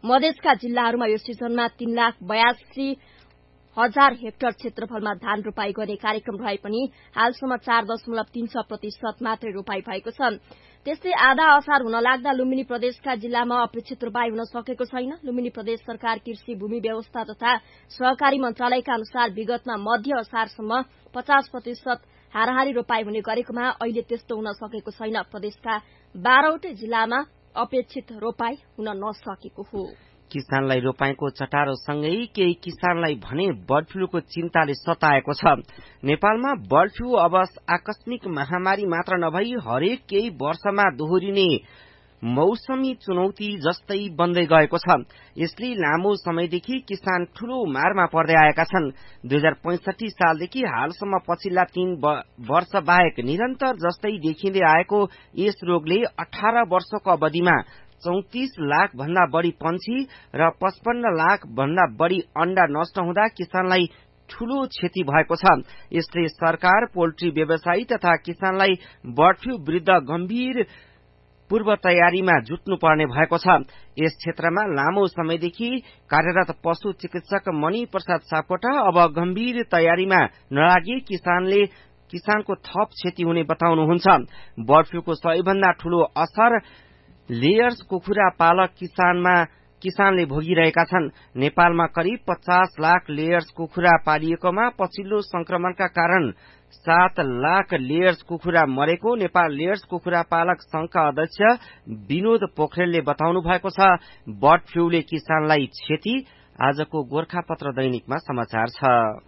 मधेसका जिल्लाहरूमा यो सिजनमा 3,82,000 हेक्टर क्षेत्रफलमा धान रोपाई गर्ने कार्यक्रम रहे पनि हालसम्म 4.36% मात्रै रोपाई भएको छ। त्यस्तै आधा असार हुन लाग्दा लुम्बिनी प्रदेशका जिल्लामा अपेक्षित रोपाई हुन सकेको छैन। लुम्बिनी प्रदेश सरकार कृषि भूमि व्यवस्था तथा सहकारी मन्त्रालयका अनुसार विगतमा मध्य असारसम्म 50% हाराहारी रोपाई हुने गरेकोमा अहिले त्यस्तो हुन सकेको छैन। प्रदेशका 12वटै जिल्लामा अपेक्षित रोपाई हुन नसकेको हो। किसानलाई रोपाईको चटारोसँगै केही किसानलाई भने बर्ड फ्लूको चिन्ताले सताएको छ। नेपालमा बर्ड फ्लू अब आकस्मिक महामारी मात्र नभई हरेक केही वर्षमा दोहोरिने मौसमी चुनौती जस्तै बन्दै गएको छ। यसले लामो समयदेखि किसान ठूलो मारमा पर्दै आएका छन्। 2065 सालदेखि हालसम्म पछिल्ला 3 वर्ष बाहेक निरन्तर जस्तै देखिँदै आएको यस रोगले 18 वर्षको अवधिमा 34 लाख भन्दा बढी पंक्षी र 55 लाख भन्दा बढी अण्डा नष्ट हुँदा किसानलाई ठूलो क्षति भएको छ। यसले सरकार, पोल्ट्री व्यवसायी तथा किसानलाई बर्ड फ्लू विरुद्ध गम्भीर पूर्व तयारीमा जुट्नु पर्ने भएको छ। यस क्षेत्रमा लामो समयदेखि कार्यरत पशु चिकित्सक मणि प्रसाद सापकोटा अब गम्भीर तयारीमा नलागे किसानको थप क्षति हुने बताउनुहुन्छ। बर्ड फ्लूको सबैभन्दा ठूलो असर लेयर्स कुखुरा पालक किसानले भोगिरहेका छन्। नेपालमा करिब 50 लाख लेयर्स कुखुरा पालिएकोमा पछिल्लो संक्रमणका कारण 7 लाख लेयर्स कुखुरा मरेको नेपाल लेयर्स कुखुरा पालक संघका अध्यक्ष विनोद पोखरेलले बताउनु भएको छ। बर्ड फ्लूले किसानलाई क्षति। आजको गोरखापत्र दैनिकमा समाचार छ।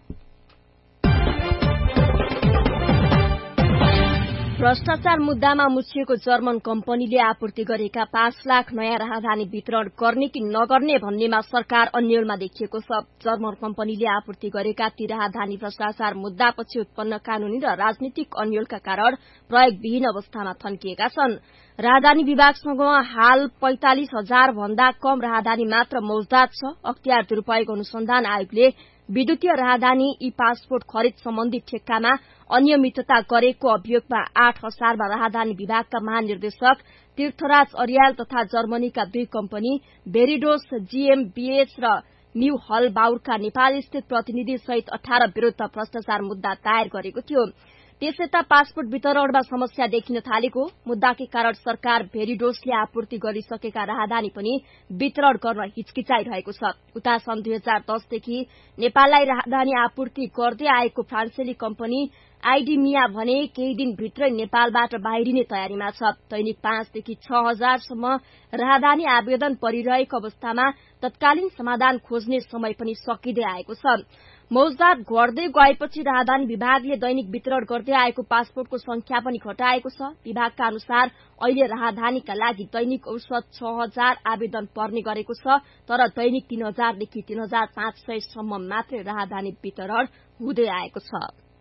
भ्रष्टाचार मुद्दामा मुछिएको जर्मन कम्पनीले आपूर्ति गरेका 5 लाख नयाँ राहदानी वितरण गर्ने कि नगर्ने भन्नेमा सरकार अन्यलमा देखिएको छ। जर्मन कम्पनीले आपूर्ति गरेका ती राहदानी भ्रष्टाचार मुद्दापछि उत्पन्न कानूनी र राजनीतिक अन्यलका कारण प्रयोगविहीन अवस्थामा थन्किएका छन्। राहदानी विभागसँग हाल 45,000 भन्दा कम राहदानी मात्र मौजदात छ। अख्तियार दुरूपयोग अनुसन्धान आयोगले विद्युतीय राहदानी ई पासपोर्ट खरिद सम्बन्धी ठेक्कामा अनियमितता गरेको अभियोगमा 8 असारमा राहदानी विभागका महानिर्देशक तीर्थराज अर्याल तथा जर्मनीका 2 कम्पनी भेरिडोस जीएमबीएच र न्यू हल बाउरका नेपाल स्थित प्रतिनिधि सहित 18 विरूद्ध भ्रष्टाचार मुद्दा दायर गरेको थियो। त्यसयता पासपोर्ट वितरणमा समस्या देखिन थालेको मुद्दाकै कारण सरकार भेरिडोसले आपूर्ति गरिसकेका राहदानी पनि वितरण गर्न हिचकिचाइरहेको छ। उता सन् 2010 देखि नेपाललाई राहदानी आपूर्ति गर्दै आएको फ्रान्सेली कम्पनी आइडिमिया भने केही दिन भित्रै नेपालबाट बाहिरिने तयारीमा छ। दैनिक 5 देखि 6,000 सम्म राहदानी आवेदन परिरहेको अवस्थामा तत्कालीन समाधान खोज्ने समय पनि सकिँदै आएको छ। मौजदात घट्दै गएपछि राहदानी विभागले दैनिक वितरण गर्दै आएको पासपोर्टको संख्या पनि घटाएको छ। विभागका अनुसार अहिले राहदानीका लागि दैनिक औसत 6,000 आवेदन पर्ने गरेको छ, तर दैनिक 3,000 देखि 3,500 सम्म मात्रै राहदानी वितरण हुँदै आएको छ।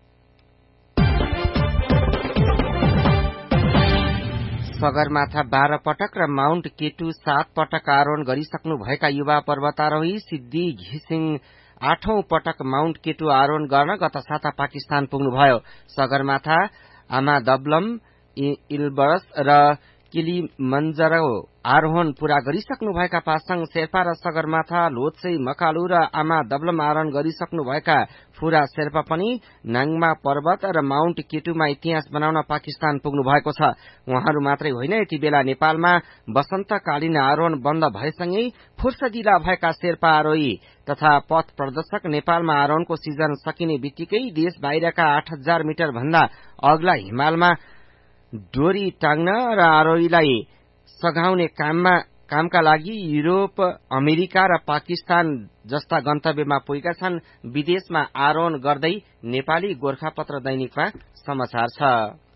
सगरमाथा 12 पटक र माउन्ट केटु 7 पटक आरोहण गरिसक्नु भएका युवा पर्वतारोही सिद्धि घिसिङ 8औं पटक माउन्ट केटु आरोहण गर्न गत साता पाकिस्तान पुग्नुभयो। सगरमाथा, आमा दबलम, इल्बरस र किलिमन्जरो आरोहण पूरा गरिसक्नु भएका पासाङ शेर्पा र सगरमाथा, लोत्से, मकालु र आमा दबलम आरोहण गरिसक्नु भएका फुरा शेर्पा पनि नाङमा पर्वत र माउन्ट केटुमा इतिहास बनाउन पाकिस्तान पुग्नु भएको छ। उहाँहरू मात्रै होइन, यति बेला नेपालमा वसन्तकालीन आरोहण बन्द भएसँगै फुर्सदिला भएका शेर्पा आरोही तथा पथ प्रदर्शक नेपालमा आरोहणको सिजन सकिने बित्तिकै देश बाहिरका 8,000 मिटर भन्दा अग्ला हिमालमा डोरी टाङ्न र आरोहीलाई सघाउने कामका लागि युरोप, अमेरिका र पाकिस्तान जस्ता गन्तव्यमा पुगेका छन्। विदेशमा आरोहण गर्दै नेपाली गोरखापत्र दैनिकमा समाचार छ।